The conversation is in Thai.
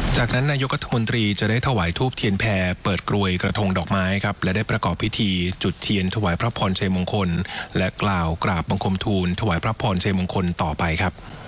จากนั้นนายกรัฐมนตรีจะได้ถวายธูปเทียนแพเปิดกรวยกระทงดอกไม้ครับและได้ประกอบพิธีจุดเทียนถวายพระพรชัยมงคลและกล่าวกราบบังคมทูลถวายพระพรชัยมงคลต่อไปครับ